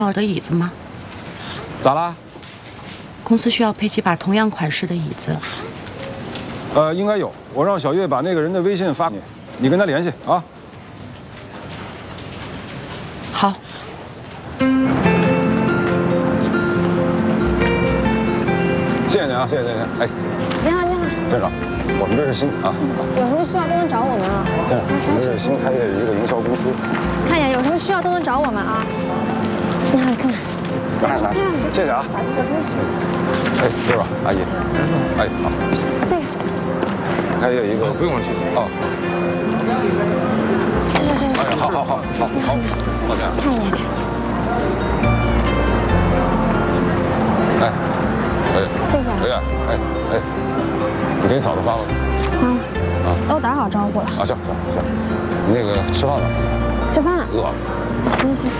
好的椅子吗？ 咋啦？ 公司需要配几把同样款式的椅子。 应该有。我让小月把那个人的微信发给你，你跟他联系啊。 好。 谢谢您啊，谢谢您。哎， 你好，你好， 店长，我们这是新啊。 有什么需要都能找我们啊。 店长，我们是新开业的一个营销公司。 看一眼，有什么需要都能找我们啊。你好，看看。 拿，谢谢啊。 有什么需要？ 哎，这吧，阿姨。哎，好。 这个。 开业一个，不用了，谢谢。哦。 这。 哎，好，抱歉。 看一眼。 哎。 谢谢。 小月，哎，你给你嫂子发了吗？ 啊，都打好招呼了。 啊，行，你那个吃饭吧。 吃饭。 饿了。 行，走。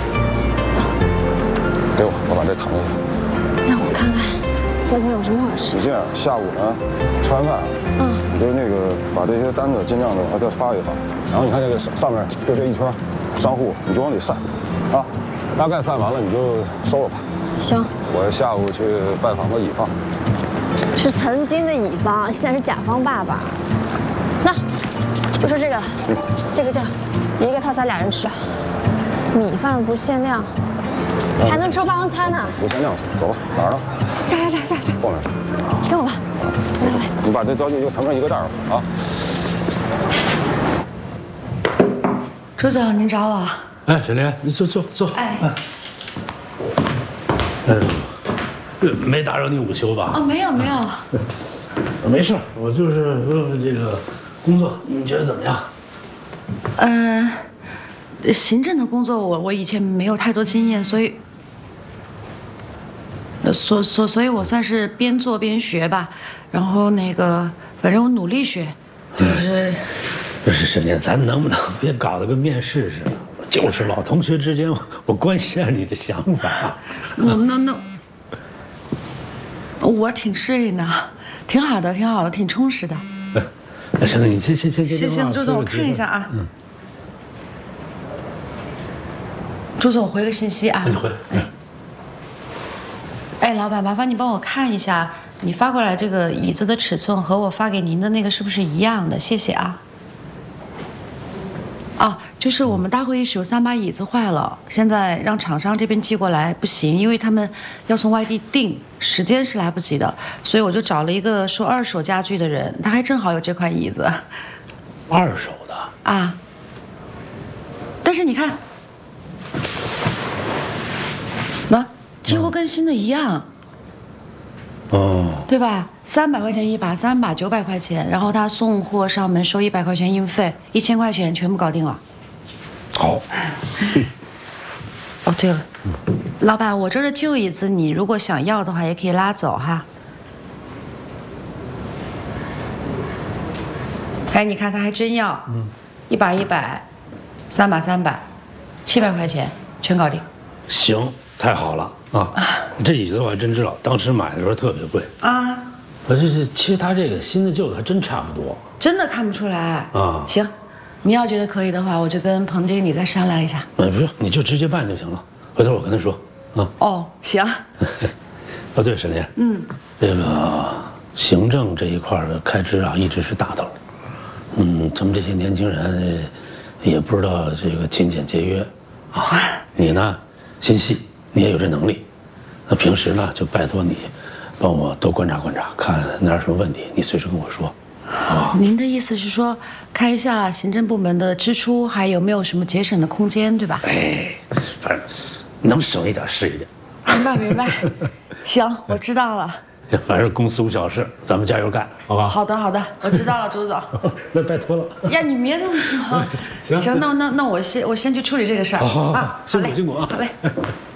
给我把这腾一下。 让我看看，最近有什么好吃的。 你这样，下午呢，吃完饭，你就那个把这些单子尽量的再发一发，然后你看这个上面就这一圈，商户你就往里散，啊，大概散完了你就收了吧。 行。我下午去拜访个乙方。 是曾经的乙方，现在是甲方爸爸。那，就说这个，这个，一个套餐2人吃，米饭不限量，还能吃霸王餐呢。 不限量，走吧，哪儿呢？ 这， 后面。 跟我吧，来， 你把这刀具就盛成一个袋儿吧，啊。 朱总，您找我？ 哎，沈莲，你坐。 哎。 没打扰你午休吧？ 哦，没有。 没事，我就是问问这个工作，你觉得怎么样？ 行政的工作我以前没有太多经验，所以我算是边做边学吧。然后反正我努力学，就是。 不是沈莲，咱能不能别搞得跟面试似的？就是老同学之间，我关心下你的想法。 那。我挺适应的，挺好的，挺充实的。 行了，你先。 行，朱总，我看一下啊。朱总，我回个信息啊。 你回。 哎，老板，麻烦你帮我看一下，你发过来这个椅子的尺寸和我发给您的那个是不是一样的？谢谢啊。啊，就是我们大会议室有3把椅子坏了，现在让厂商这边寄过来不行，因为他们要从外地订，时间是来不及的，所以我就找了一个收2手家具的人，他还正好有这块椅子。 2手的啊？但是你看，几乎跟新的一样。 哦， 对吧？300块钱一把，3把900块钱，然后他送货上门收100块钱运费，1000块钱全部搞定了。 好。 哦，对了，老板，我这儿的旧椅子，你如果想要的话，也可以拉走哈。哎，你看他还真要，1把100，3把300，700块钱全搞定。 行，太好了啊！这椅子我还真知道，当时买的时候特别贵啊。 其实它这个新的旧的还真差不多， 真的看不出来啊。 行，你要觉得可以的话，我就跟彭经理再商量一下。 不用，你就直接办就行了。回头我跟他说啊。 哦，行。 哦，对，沈莲，这个行政这一块的开支啊，一直是大头。咱们这些年轻人也不知道这个勤俭节约啊。你呢，心细，你也有这能力。那平时呢，就拜托你帮我多观察观察，看哪有什么问题，你随时跟我说，好吧？ 您的意思是说，看一下行政部门的支出，还有没有什么节省的空间，对吧？ 哎，反正能省一点是一点。 明白。行，我知道了。 反正公司无小事，咱们加油干，好吧？ 好的，我知道了，朱总。 那拜托了。 呀，你别这么说。行，那我先去处理这个事儿。 好， 啊， 辛苦啊。 好嘞。